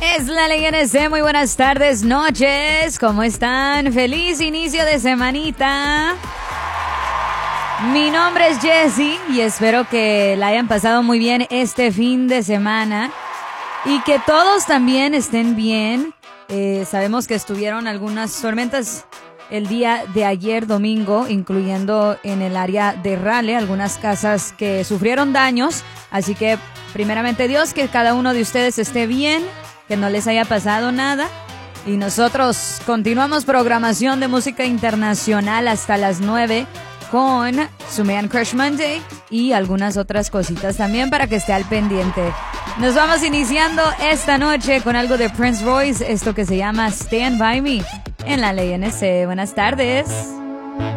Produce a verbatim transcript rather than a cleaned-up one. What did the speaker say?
Es la Ley N C, muy buenas tardes, noches, ¿cómo están? Feliz inicio de semanita. Mi nombre es Jessie y espero que la hayan pasado muy bien este fin de semana y que todos también estén bien. Eh, sabemos que estuvieron algunas tormentas el día de ayer domingo, incluyendo en el área de Raleigh, algunas casas que sufrieron daños, así que primeramente Dios, que cada uno de ustedes esté bien, que no les haya pasado nada. Y nosotros continuamos programación de música internacional hasta las nueve con su Man Crush Monday y algunas otras cositas también para que esté al pendiente. Nos vamos iniciando esta noche con algo de Prince Royce, esto que se llama Stand By Me en la Ley N C. Buenas tardes.